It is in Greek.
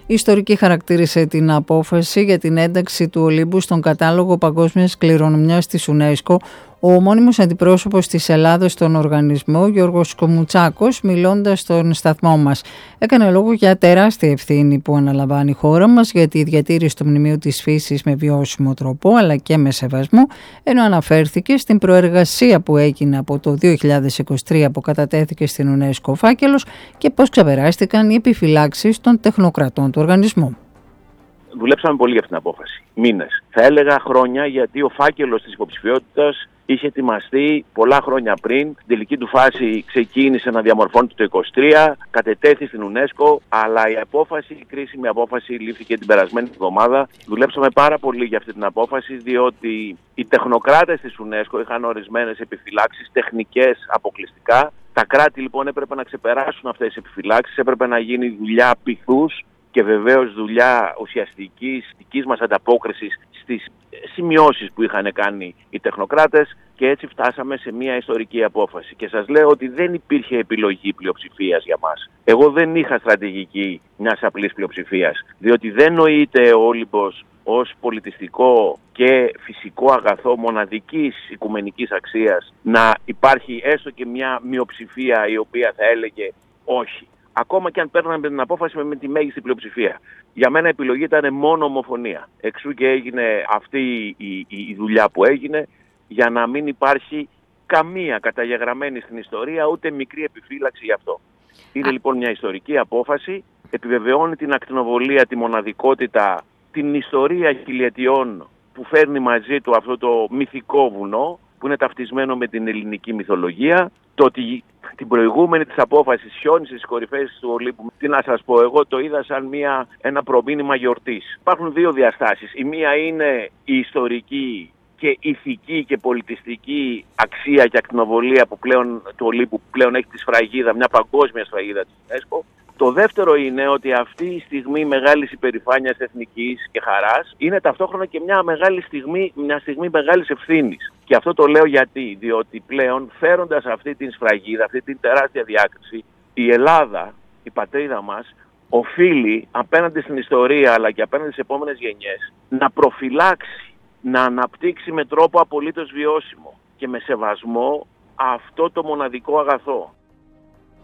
Η ιστορική χαρακτήρισε την απόφαση για την ένταξη του Ολύμπου στον κατάλογο παγκόσμιας κληρονομιάς της UNESCO ο μόνιμος αντιπρόσωπος της Ελλάδας στον οργανισμό, Γιώργος Κομουτσάκος, μιλώντας στον σταθμό μας. Έκανε λόγο για τεράστια ευθύνη που αναλαμβάνει η χώρα μας για τη διατήρηση του μνημείου της φύσης με βιώσιμο τρόπο αλλά και με σεβασμό, ενώ αναφέρθηκε στην προεργασία που έγινε από το 2023 που κατατέθηκε στην UNESCO φάκελος και πώς ξεπεράστηκαν οι επιφυλάξεις των τεχνοκρατών του οργανισμού. Δουλέψαμε πολύ για αυτήν την απόφαση. Μήνες. Θα έλεγα χρόνια, γιατί ο φάκελος της υποψηφιότητας είχε ετοιμαστεί πολλά χρόνια πριν. Στην τελική του φάση ξεκίνησε να διαμορφώνεται το 2023, κατετέθη στην UNESCO, αλλά η κρίσιμη απόφαση λήφθηκε την περασμένη εβδομάδα. Δουλέψαμε πάρα πολύ για αυτή την απόφαση, διότι οι τεχνοκράτες της UNESCO είχαν ορισμένες επιφυλάξεις τεχνικές αποκλειστικά. Τα κράτη λοιπόν έπρεπε να ξεπεράσουν αυτές τις επιφυλάξεις, έπρεπε να γίνει δουλειά πειθούς και βεβαίως δουλειά ουσιαστικής δικής μας ανταπόκρισης στις σημειώσεις που είχαν κάνει οι τεχνοκράτες, και έτσι φτάσαμε σε μια ιστορική απόφαση. Και σας λέω ότι δεν υπήρχε επιλογή πλειοψηφίας για μας. Εγώ δεν είχα στρατηγική μιας απλής πλειοψηφίας, διότι δεν νοείται ο Όλυμπος ως πολιτιστικό και φυσικό αγαθό μοναδικής οικουμενικής αξίας να υπάρχει έστω και μια μειοψηφία η οποία θα έλεγε όχι. Ακόμα και αν παίρναμε την απόφαση με τη μέγιστη πλειοψηφία. Για μένα η επιλογή ήταν μόνο ομοφωνία. Εξού και έγινε αυτή η δουλειά που έγινε, για να μην υπάρχει καμία καταγεγραμμένη στην ιστορία ούτε μικρή επιφύλαξη γι' αυτό. Είναι λοιπόν μια ιστορική απόφαση, επιβεβαιώνει την ακτινοβολία, τη μοναδικότητα, την ιστορία χιλιετιών που φέρνει μαζί του αυτό το μυθικό βουνό, που είναι ταυτισμένο με την ελληνική μυθολογία. Το ότι την προηγούμενη της απόφασης χιόνισε στις κορυφές του Ολύμπου, τι να σας πω, εγώ το είδα σαν ένα προμήνυμα γιορτής. Υπάρχουν δύο διαστάσεις. Η μία είναι η ιστορική και ηθική και πολιτιστική αξία και ακτινοβολία του Ολύμπου, που πλέον έχει τη σφραγίδα, μια παγκόσμια σφραγίδα της UNESCO. Το δεύτερο είναι ότι αυτή η στιγμή μεγάλης υπερηφάνειας εθνικής και χαράς είναι ταυτόχρονα και μια στιγμή μεγάλης ευθύνης. Και αυτό το λέω διότι πλέον φέροντας αυτή την σφραγίδα, αυτή την τεράστια διάκριση, η Ελλάδα, η πατρίδα μας, οφείλει απέναντι στην ιστορία αλλά και απέναντι στις επόμενες γενιές να προφυλάξει, να αναπτύξει με τρόπο απολύτως βιώσιμο και με σεβασμό αυτό το μοναδικό αγαθό.